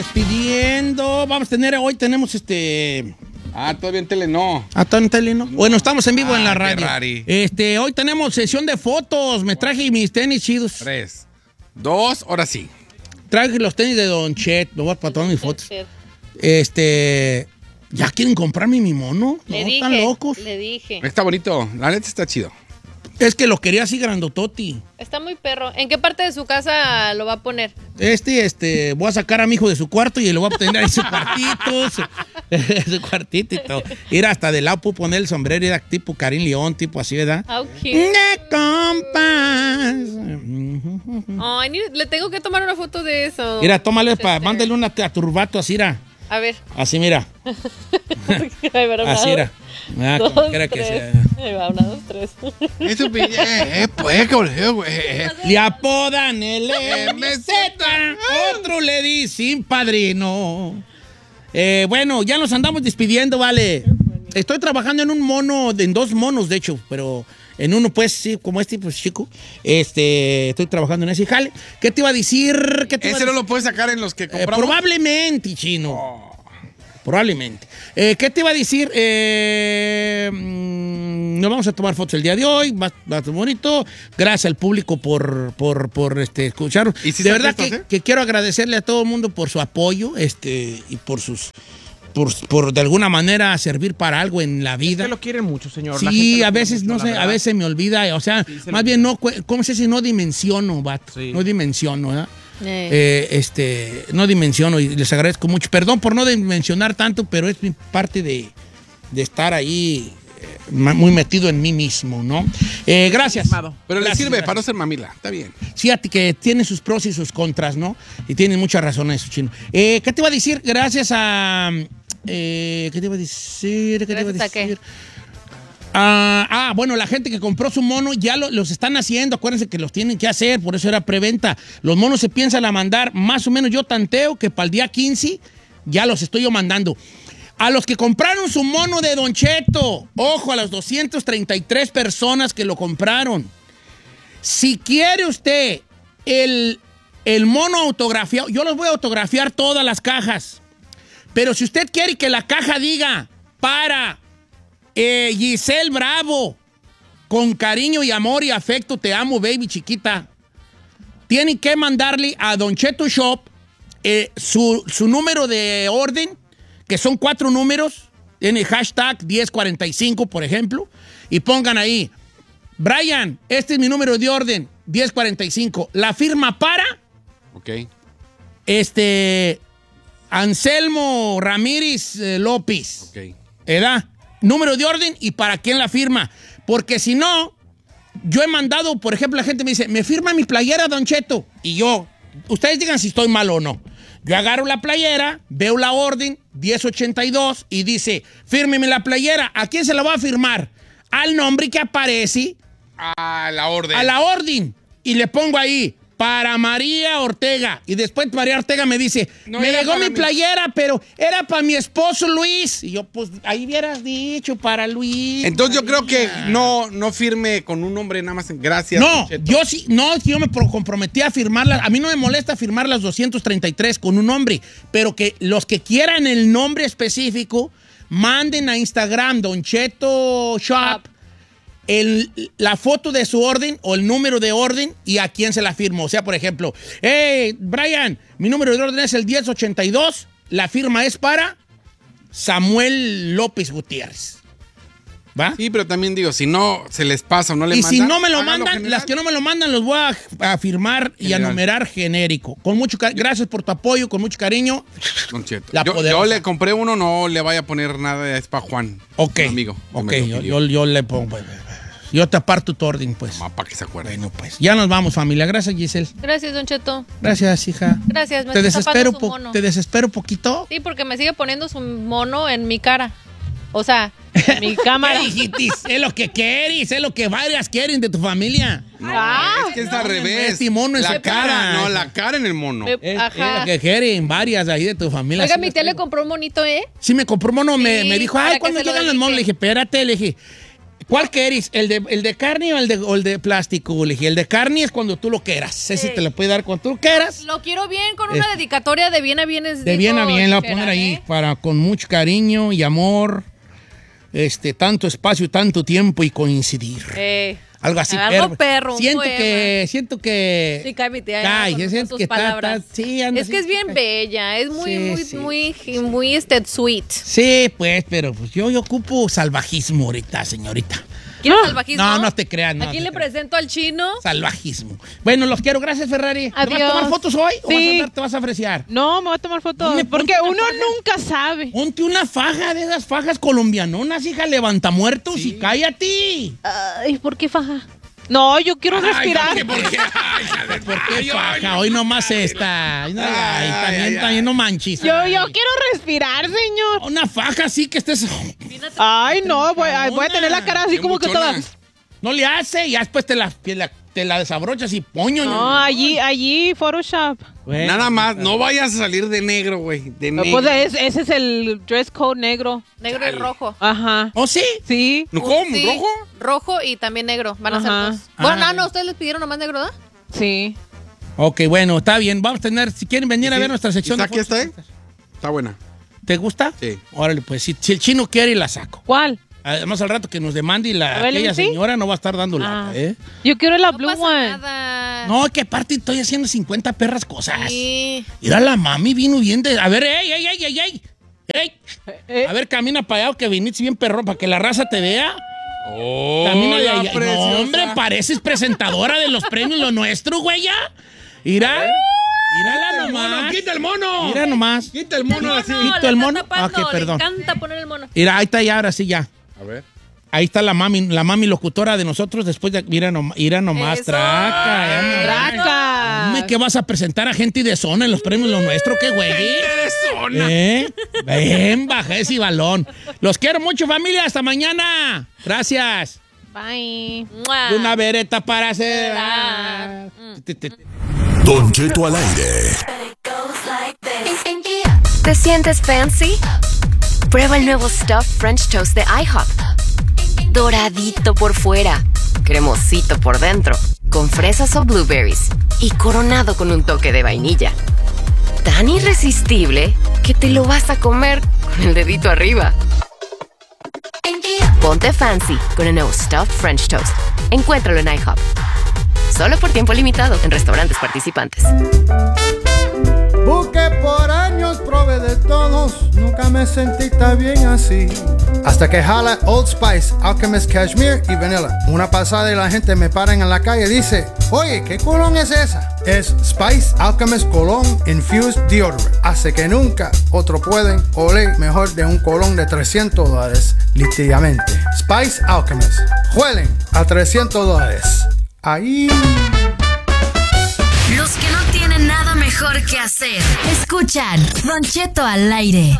Pidiendo, hoy tenemos todavía en tele no. ¿Está en tele no? Bueno, estamos en vivo en la radio. Rari. Hoy tenemos sesión de fotos. Me traje mis tenis chidos. 3, 2, ahora sí. Traje los tenis de Don Chet. Me voy para tomar mis fotos. ¿Ya quieren comprarme mi mono? No, están locos. Le dije. Está bonito, la neta está chido. Es que lo quería así grandototi. Está muy perro. ¿En qué parte de su casa lo va a poner? Voy a sacar a mi hijo de su cuarto y le voy a poner ahí su cuartito, su cuartito y todo. Ir hasta de lado, puedo poner el sombrero, era tipo Karim León, tipo así, ¿verdad? How cute. ¡De compas! Ay, le tengo que tomar una foto de eso. Mira, tómale, mándale una a tu rubato, así, mira. A ver. Así, mira. Ay, así, mira. Dos, Como quiera que tres. sea. Ahí va, 1, 2, 3. Eso, pues, güey. Le apodan el MZ, otro le dicen padrino. Bueno, ya nos andamos despidiendo, vale. Estoy trabajando en 2 monos, de hecho, pero en uno, pues, sí, como pues, chico. Estoy trabajando en ese jale. ¿Qué te iba a decir? Ese no lo puedes sacar en los que compramos. Probablemente, chino. Probablemente. ¿Qué te iba a decir? Nos vamos a tomar fotos el día de hoy. Va a estar bonito. Gracias al público por escuchar. ¿Y si de verdad fotos, que quiero agradecerle a todo el mundo por su apoyo y por de alguna manera servir para algo en la vida. Es que lo quieren mucho, señor. Sí, a veces, no sé, a veces me olvida. O sea, sí, más bien no, ¿cómo se dice? No dimensiono, vato. Sí. No dimensiono, ¿verdad? No dimensiono y les agradezco mucho. Perdón por no dimensionar tanto, pero es parte de estar ahí muy metido en mí mismo, ¿no? Gracias. Pero le sirve para no ser mamila, está bien. Sí, que tiene sus pros y sus contras, ¿no? Y tiene muchas razones eso, chino. ¿Qué te iba a decir? Gracias a... ¿Qué te iba a decir? ¿Gracias a qué? Bueno, la gente que compró su mono ya los están haciendo. Acuérdense que los tienen que hacer, por eso era preventa. Los monos se piensan a mandar, más o menos yo tanteo que para el día 15 ya los estoy yo mandando. A los que compraron su mono de Don Cheto, ojo, a las 233 personas que lo compraron. Si quiere usted el mono autografiado, yo los voy a autografiar todas las cajas. Pero si usted quiere que la caja diga para Giselle Bravo, con cariño y amor y afecto, te amo, baby chiquita, tiene que mandarle a Don Cheto Shop su número de orden, que son 4 números, tiene hashtag 1045, por ejemplo, y pongan ahí, Brian, este es mi número de orden, 1045, la firma para, Anselmo Ramírez López, ¿edad? Número de orden y para quién la firma. Porque si no, yo he mandado, por ejemplo, la gente me dice, me firma mi playera, Don Cheto. Y yo, ustedes digan si estoy mal o no. Yo agarro la playera, veo la orden, 1082, y dice, fírmeme la playera. ¿A quién se la va a firmar? Al nombre que aparece. A la orden. A la orden. Y le pongo ahí, para María Ortega. Y después María Ortega me dice, me llegó mi playera, pero era para mi esposo Luis. Y yo, pues, ahí hubieras dicho, para Luis. Entonces yo creo que no firme con un nombre nada más. Gracias. No, yo sí, yo me comprometí a firmarlas. A mí no me molesta firmar las 233 con un nombre, pero que los que quieran el nombre específico, manden a Instagram, Don Cheto Shop, la foto de su orden o el número de orden y a quién se la firmo. O sea, por ejemplo, hey, Brian, mi número de orden es el 1082. La firma es para Samuel López Gutiérrez. ¿Va? Sí, pero también digo, si no se les pasa o no le mandan. Y si no me lo mandan, las que no me lo mandan, los voy a firmar y a numerar genérico. Con mucho gracias por tu apoyo, con mucho cariño. Don Cheto. Yo le compré uno, no le vaya a poner nada, es para Juan. Ok. Un amigo. Ok, yo le pongo. Yo te aparto tu orden, pues. Mamá, para que se acuerde. Bueno, pues. Ya nos vamos, familia. Gracias, Giselle. Gracias, Don Cheto. Gracias, hija. Gracias, me ¿Te está desespero, tapando su mono. ¿Te desespero poquito? Sí, porque me sigue poniendo su mono en mi cara. O sea, en mi cámara. Hijitis, es lo que quieres, es lo que varias quieren de tu familia. No, es que es al revés. Este mono en la cara. No, la cara en el mono. Es lo que quieren varias ahí de tu familia. Oiga, mi tía le compró un monito, ¿eh? Sí, me compró un mono, Sí, me dijo, ay, ¿cuándo llegan los monos? Le dije, espérate, le dije, ¿Cuál querés? ¿El de carne o el de plástico? Le dije, el de carne es cuando tú lo quieras. Ese te lo puede dar cuando tú quieras. Lo quiero bien con una dedicatoria de bien a bien. De bien a bien, la voy a poner ahí con mucho cariño y amor. Tanto espacio, tanto tiempo y coincidir. Algo así. Algo perro. Siento que. Sí, cae mi tía. Cae, siento que palabras. Sí, es que es bien bella. Es muy sweet. Sí, pues, pero pues yo ocupo salvajismo ahorita, señorita. ¿Quieres salvajismo? No te creas. No, ¿A quién le presento al chino? Salvajismo. Bueno, los quiero. Gracias, Ferrari. Adiós. ¿Te vas a tomar fotos hoy Sí. o te vas a ofrecer? No, me voy a tomar fotos. Porque uno nunca sabe. Ponte una faja de esas fajas colombianonas, hija, levanta muertos y cállate. Ay, ¿por qué faja? No, yo quiero respirar. ¿Por qué faja? Hoy nomás esta. También no manches. Yo quiero respirar, señor. Una faja así que estés... Ay, no, voy a tener la cara así como que toda... No le hace y ya después te la desabrochas y poño. No, allí Photoshop. Bueno, nada más, no vayas a salir de negro, güey. De negro. Pues ese es el dress code negro. Negro y rojo. Ajá. ¿Oh, sí? Sí. ¿Cómo? Sí, ¿Rojo? rojo y también negro. Van a ser Ajá. dos. Bueno, no, ustedes les pidieron nomás negro, ¿verdad? Sí. Ok, bueno, está bien. Vamos a tener, si quieren venir a ver nuestra sección de ¿Aquí está ahí? Está buena. ¿Te gusta? Sí. Órale, pues, si el chino quiere, la saco. ¿Cuál? Además, al rato que nos demande y A ver, aquella ¿sí? señora no va a estar dando lata, ¿eh? Yo quiero la No blue pasa one. nada. No, que aparte estoy haciendo 50 perras cosas. Sí. Mira, la mami vino bien de... A ver, ey. A ver, camina para allá, que viniste bien perrón, para que la raza te vea. Oh, Camina de la allá. No, preciosa. hombre, pareces presentadora de los premios Lo Nuestro, güey, ya. Mírala nomás. ¡Quita el mono! Mira nomás. ¡Quita el mono así! ¿Quito le el está mono? tapando, Ok, perdón. Le encanta poner el mono. Mira, ahí está ya, ahora sí ya. A ver. Ahí está la mami locutora de nosotros después de... Mira nomás, Eso. traca. ¡Traca! Dime que vas a presentar a gente de zona en los premios Lo Nuestro, qué güey. Ven, baja ese balón. Los quiero mucho, familia. Hasta mañana. Gracias. Bye. ¡Mua! Una vereta para hacer... Don Cheto al aire. ¿Te sientes fancy? Prueba el nuevo Stuffed French Toast de IHOP. Doradito por fuera, cremosito por dentro, con fresas o blueberries y coronado con un toque de vainilla. Tan irresistible que te lo vas a comer con el dedito arriba. Ponte fancy con el nuevo Stuffed French Toast. Encuéntralo en IHOP. Solo por tiempo limitado en restaurantes participantes. Busqué por años, probé de todos, nunca me sentí tan bien así. Hasta que jala Old Spice, Alchemist Cashmere y Vanilla. Una pasada y la gente me para en la calle y dice, oye, ¿qué cologne es esa? Es Spice Alchemist Cologne Infused Deodorant. Hace que nunca otro pueden oler mejor de un cologne de $300, literalmente. Spice Alchemist. Huelen a $300. Ahí... Los que no tienen nada mejor que hacer, escuchan Don Cheto al aire.